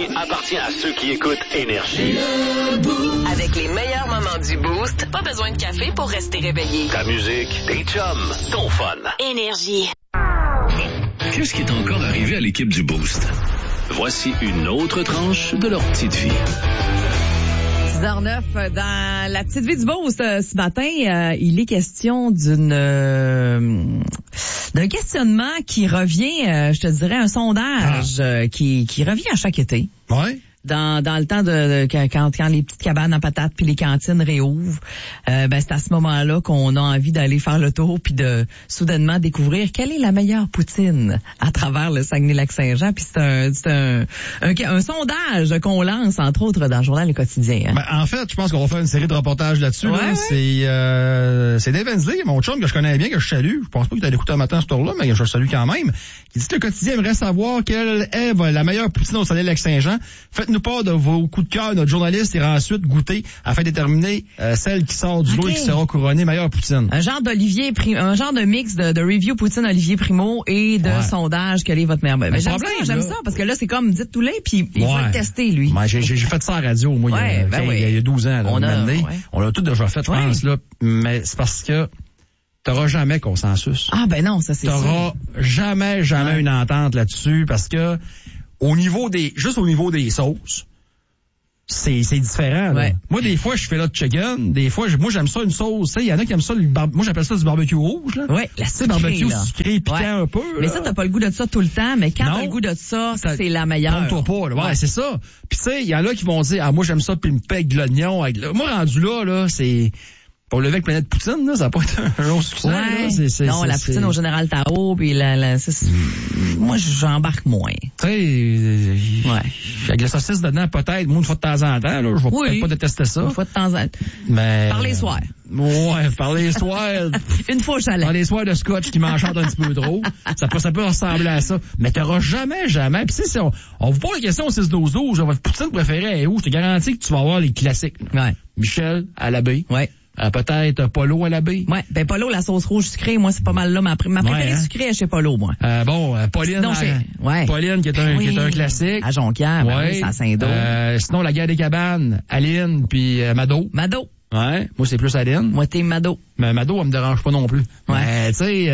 appartient à ceux qui écoutent Énergie. Avec les meilleurs moments du Boost, pas besoin de café pour rester réveillé. Ta musique, tes chums, ton fun. Énergie. Qu'est-ce qui est encore arrivé à l'équipe du Boost? Voici une autre tranche de leur petite vie. 6h09, dans la petite vie du Boost ce matin, il est question d'un questionnement qui revient, je te dirais, un sondage qui revient à chaque été. Ouais. Dans le temps quand les petites cabanes à patates puis les cantines réouvrent, c'est à ce moment-là qu'on a envie d'aller faire le tour puis de soudainement découvrir quelle est la meilleure poutine à travers le Saguenay-Lac-Saint-Jean. Puis c'est un sondage qu'on lance entre autres dans le journal Le Quotidien. Hein. Ben, en fait, je pense qu'on va faire une série de reportages là-dessus. Ouais. C'est Dave Hensley, mon chum que je connais bien, que je salue. Je pense pas qu'il t'a écouté un matin ce tour-là, mais je le salue quand même. Il dit que Le Quotidien aimerait savoir quelle est la meilleure poutine au Saguenay-Lac-Saint-Jean. Faites-nous part de vos coups de cœur. Notre journaliste ira ensuite goûter afin de déterminer celle qui sort du lot et qui sera couronnée meilleure poutine. Un genre de mix de review poutine Olivier Primo et de sondage quelle est votre meilleure. Mais j'aime ça parce que là c'est comme dites tout les puis il va le tester lui. Ouais, j'ai fait ça à la radio moi il y a 12 ans là, on l'a tout déjà fait je pense là, mais c'est parce que t'auras jamais consensus. Ah ben non, ça c'est sûr. T'auras jamais une entente là-dessus parce que au niveau des sauces, c'est différent. Là. Ouais. Moi, des fois, je fais là de chicken. Des fois, moi, j'aime ça une sauce. Il y en a qui aiment ça. Moi, j'appelle ça du barbecue rouge. Là. Ouais, la sucrée, barbecue là. Sucré, piquant un peu. Mais ça, t'as pas le goût de ça tout le temps. Mais quand t'as le goût de ça, c'est la meilleure. Trompe-toi pas. Là. Ouais, c'est ça. Puis tu sais, il y en a qui vont dire, moi, j'aime ça, puis me pègue l'oignon. Moi, rendu là, c'est... Pour lever avec Planète Poutine, là, ça va pas être un long succès. Ouais. Là. Non, la poutine au Général Tao, puis moi, j'embarque moins. Tu sais, avec la saucisse dedans, peut-être, moi, une fois de temps en temps, là, je vais peut-être pas détester ça. Une fois de temps en temps. Mais... Par les soirs. Ouais, par les soirs. Une fois au chalet. Par les soirs de scotch qui m'enchante un petit peu trop. Ça peut ressembler à ça. Mais t'auras jamais. Puis si on vous pose la question au 6-12-12, votre poutine préférée est où? Je te garantis que tu vas avoir les classiques. Ouais. Michel, à la baie. Ouais. Peut-être Polo à la baie. Ouais, ben Polo, la sauce rouge sucrée, moi c'est pas mal là ma préférée sucrée est chez Polo, moi. Pauline, sinon, Pauline qui est un classique. À Jonquière, à Saint-Dô. Sinon la Guerre des Cabanes, Aline puis Mado. Ouais, moi c'est plus Aline. Moi t'es Mado. Mais Mado, elle me dérange pas non plus. Ouais. Mais tu sais,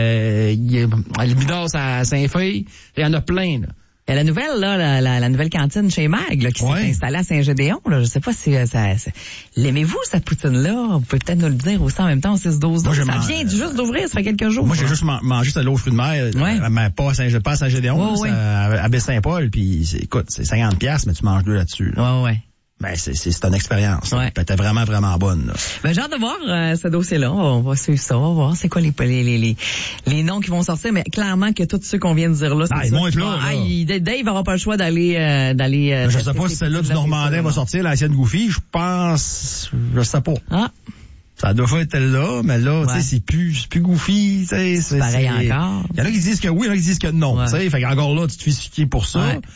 le Midas à Saint-Feuille, il y en a plein là. Il y a la nouvelle, là, la nouvelle cantine chez Mag, là, qui s'est installée à Saint-Gédéon, là. Je sais pas si l'aimez-vous, cette poutine-là? Vous pouvez peut-être nous le dire aussi en même temps, 6-12. Ça vient juste d'ouvrir, ça fait quelques jours. Moi, j'ai juste mangé cette aux fruits de mer, mais pas à Saint-Gédéon, à Baie-Saint-Paul, puis écoute, c'est 50$, mais tu manges deux là-dessus. Là. Ouais. Ben, c'est une expérience. Ouais. T'es vraiment, vraiment bonne, là. Ben, j'ai hâte de voir, ce dossier-là. On va suivre ça. On va voir c'est quoi les noms qui vont sortir. Mais clairement que tous ceux qu'on vient de dire là, c'est ils vont être là. Dave aura pas le choix d'aller, je sais pas si celle-là du Normandin va sortir, l'ancienne Goofy. Je sais pas. Ah. Ça doit pas être celle-là, mais là, tu sais, c'est plus Goofy, tu sais. C'est pareil encore. Il y en a qui disent que oui, il y en a qui disent que non, tu sais. Fait qu'encore là, tu te fais suquer pour ça. Ouais.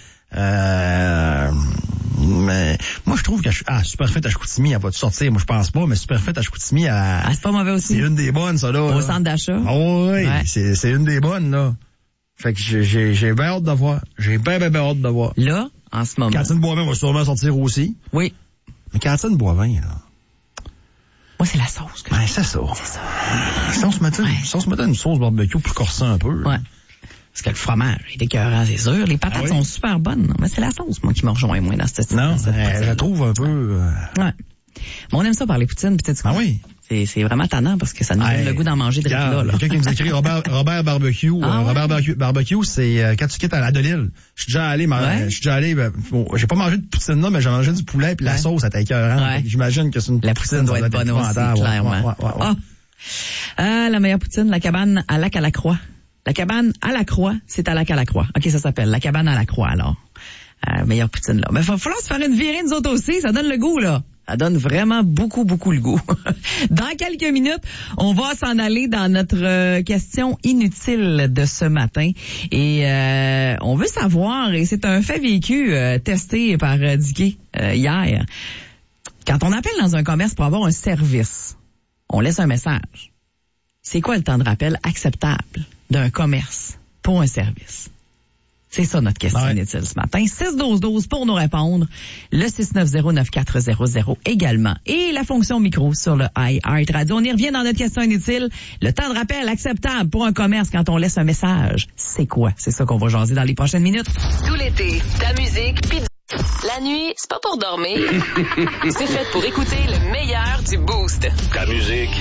Mais moi je trouve que Superfait à Chicoutimi, elle va sortir, moi je pense pas, mais Superfait à Chicoutimi, c'est pas mauvais aussi. C'est une des bonnes, ça là. Au centre d'achat. Oui, c'est une des bonnes là. Fait que j'ai bien hâte de voir. J'ai bien hâte de voir. Là, en ce moment. Cantine Boivin va sûrement sortir aussi. Oui. Mais Cantine Boivin, là. Moi, c'est la sauce. C'est ça. Sauce matin, une sauce barbecue plus corsée un peu. Ouais. Parce que le fromage est écœurant, c'est sûr. Les patates sont super bonnes. Mais c'est la sauce, moi, qui me rejoint moins dans cette Non, je la trouve un peu... Ouais. Mais on aime ça par les poutines, peut-être. Oui. C'est vraiment tannant parce que ça nous donne le goût d'en manger de là. Quelqu'un qui nous écrit Robert Barbecue. Robert Barbecue, c'est quand tu quittes à la Delille. Je suis déjà allé, j'ai pas mangé de poutine là, mais j'ai mangé du poulet puis la sauce était écœurante. Ouais. J'imagine que c'est une la poutine doit être bonne aussi, clairement. La meilleure poutine, la cabane à Lac-à-la-Croix. La cabane à la Croix, c'est à Lac-à-la-Croix. OK, ça s'appelle la cabane à la Croix, alors. Meilleure poutine, là. Mais il va falloir se faire une virée, nous autres aussi. Ça donne le goût, là. Ça donne vraiment beaucoup le goût. Dans quelques minutes, on va s'en aller dans notre question inutile de ce matin. Et on veut savoir, et c'est un fait vécu testé par Dicky hier. Quand on appelle dans un commerce pour avoir un service, on laisse un message. C'est quoi le temps de rappel acceptable d'un commerce pour un service? C'est ça notre question inutile ce matin. 6-12-12 pour nous répondre. Le 690-9400 également. Et la fonction micro sur le iHeart Radio. On y revient dans notre question inutile. Le temps de rappel acceptable pour un commerce quand on laisse un message. C'est quoi? C'est ça qu'on va jaser dans les prochaines minutes. Tout l'été, ta musique, pis la nuit, c'est pas pour dormir. C'est fait pour écouter le meilleur du Boost. Ta musique.